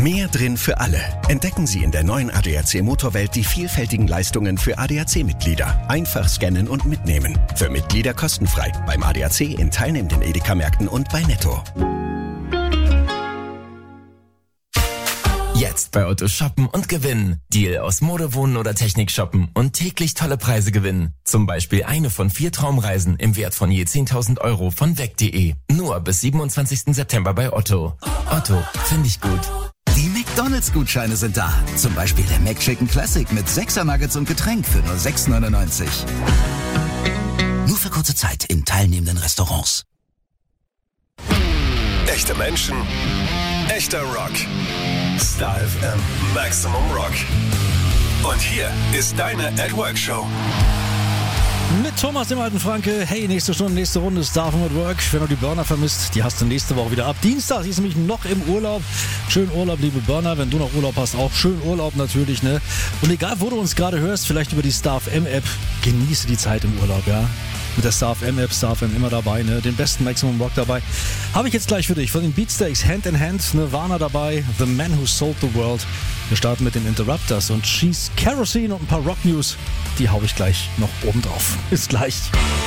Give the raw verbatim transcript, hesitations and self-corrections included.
Mehr drin für alle. Entdecken Sie in der neuen A D A C Motorwelt die vielfältigen Leistungen für A D A C-Mitglieder. Einfach scannen und mitnehmen. Für Mitglieder kostenfrei. Beim A D A C in teilnehmenden Edeka-Märkten und bei Netto. Jetzt bei Otto shoppen und gewinnen. Deal aus Mode, Wohnen oder Technik shoppen und täglich tolle Preise gewinnen. Zum Beispiel eine von vier Traumreisen im Wert von je zehntausend Euro von weg punkt de. Nur bis siebenundzwanzigsten September bei Otto. Otto, finde ich gut. Die McDonalds-Gutscheine sind da. Zum Beispiel der McChicken Classic mit sechser Nuggets und Getränk für nur sechs neunundneunzig. Nur für kurze Zeit in teilnehmenden Restaurants. Echte Menschen, echter Rock. Star F M Maximum Rock. Und hier ist deine At Work Show. Mit Thomas, dem alten Franke. Hey, nächste Stunde, nächste Runde Star F M at Work. Wenn du die Burner vermisst, die hast du nächste Woche wieder ab Dienstag. Die ist nämlich noch im Urlaub. Schönen Urlaub, liebe Burner. Wenn du noch Urlaub hast, auch schönen Urlaub natürlich, ne? Und egal, wo du uns gerade hörst, vielleicht über die Star F M App, genieße die Zeit im Urlaub, ja? Mit der Star F M App, Star F M immer dabei, ne? Den besten Maximum Rock dabei. Habe ich jetzt gleich für dich. Von den Beatsteaks Hand in Hand, Nirvana dabei, The Man Who Sold the World. Wir starten mit den Interrupters und Cheese, Kerosene und ein paar Rock News. Die hau ich gleich noch oben drauf. Bis gleich.